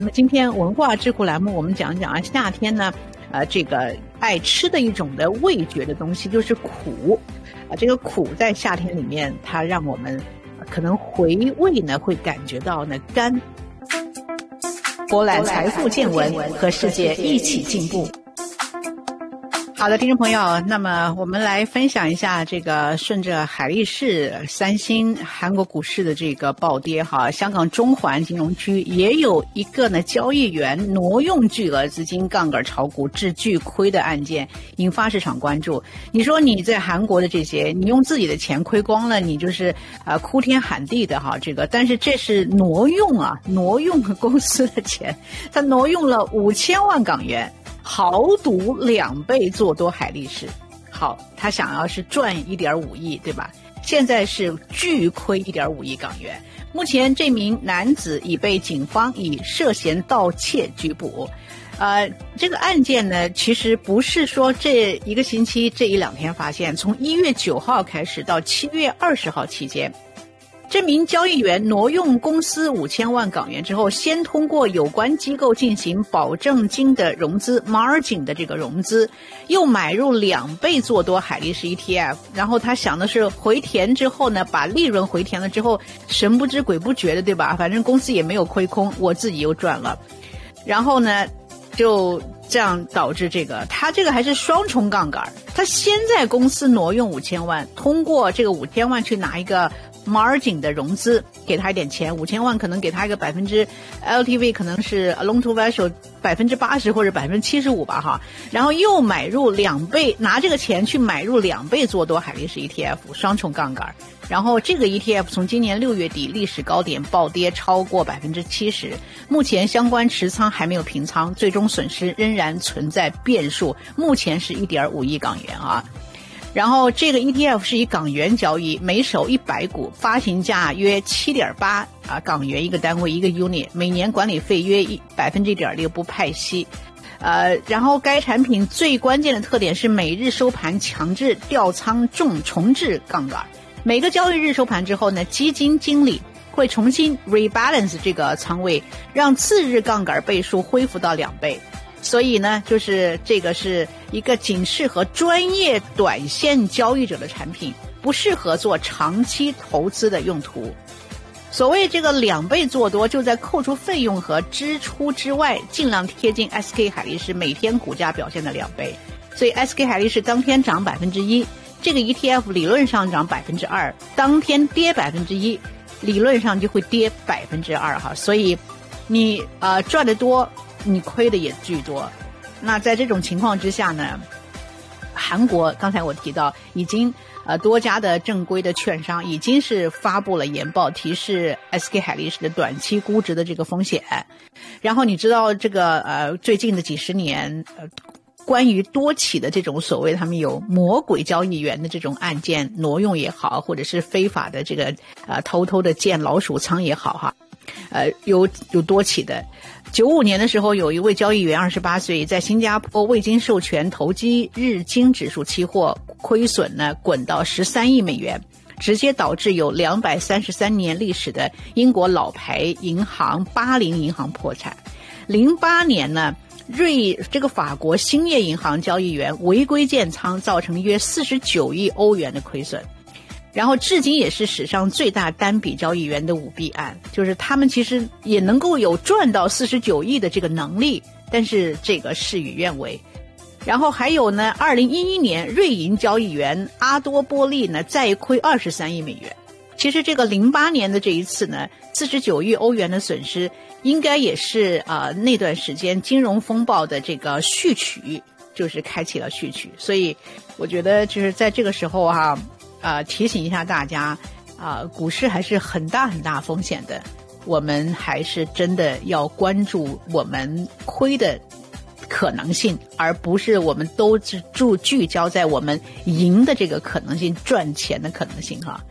那么今天文化智库栏目我们讲讲夏天呢，这个爱吃的一种的味觉的东西就是苦，这个苦在夏天里面，它让我们可能回味呢会感觉到呢甘。博览财富见闻，和世界一起进步。好的，听众朋友，那么我们来分享一下这个顺着海力士、三星、韩国股市的这个暴跌哈，香港中环金融区也有一个呢交易员挪用巨额资金杠杆炒股致巨亏的案件，引发市场关注。你说你在韩国的这些，你用自己的钱亏光了，你就是哭天喊地的哈，这个，但是这是挪用公司的钱，他挪用了5000万港元。豪赌2倍做多海力士，好，他想要是赚1.5亿，对吧？现在是巨亏1.5亿港元。目前这名男子已被警方以涉嫌盗窃拘捕。这个案件呢，其实不是说这一个星期这1-2天发现，从1月9号开始到7月20号期间。这名交易员挪用公司5000万港元之后，先通过有关机构进行保证金的融资 margin 的这个融资，又买入2倍做多海力士 ETF， 然后他想的是回填之后呢，把利润回填了之后，神不知鬼不觉的，对吧？反正公司也没有亏空，我自己又赚了。然后呢，就这样导致他这个还是双重杠杆，他先在公司挪用5000万，通过这个5000万去拿一个margin 的融资，给他一点钱，5000万可能给他一个LTV 可能是 loan to value 80%或者75%吧哈，然后又买入2倍，拿这个钱去买入2倍做多海力士 ETF， 双重杠杆。然后这个 ETF 从今年6月底历史高点暴跌超过70%，目前相关持仓还没有平仓，最终损失仍然存在变数，目前是1.5亿港元啊。然后这个 ETF 是以港元交易，每手100股，发行价约7.8港元一个单位一个 unit， 每年管理费约1.6%，不派息。然后该产品最关键的特点是每日收盘强制调仓重置杠杆，每个交易日收盘之后呢，基金经理会重新 rebalance 这个仓位，让次日杠杆倍数恢复到2倍。所以呢，就是这个是一个仅适合专业短线交易者的产品，不适合做长期投资的用途。所谓这个2倍做多，就在扣除费用和支出之外，尽量贴近 SK 海力士每天股价表现的2倍。所以 SK 海力士当天涨1%，这个 ETF 理论上涨2%，当天跌1%，理论上就会跌2%哈。所以你赚得多，你亏的也巨多。那在这种情况之下呢，韩国刚才我提到已经多家的正规的券商已经是发布了研报，提示 SK 海力士的短期估值的这个风险。然后你知道这个最近的几十年关于多起的这种所谓他们有魔鬼交易员的这种案件，挪用也好，或者是非法的这个偷偷的建老鼠仓也好哈，有多起的。95年的时候，有一位交易员28岁，在新加坡未经授权投机日经指数期货，亏损呢滚到13亿美元，直接导致有233年历史的英国老牌银行巴林银行破产。08年呢，这个法国兴业银行交易员违规建仓，造成约49亿欧元的亏损。然后至今也是史上最大单笔交易员的舞弊案，就是他们其实也能够有赚到49亿的这个能力，但是这个事与愿违。然后还有呢，2011年瑞银交易员阿多波利呢再亏23亿美元。其实这个08年的这一次呢，49亿欧元的损失，应该也是那段时间金融风暴的这个序曲，就是开启了序曲。所以我觉得就是在这个时候哈，提醒一下大家，股市还是很大风险的，我们还是真的要关注我们亏的可能性，而不是我们都聚焦在我们赢的这个可能性，赚钱的可能性哈。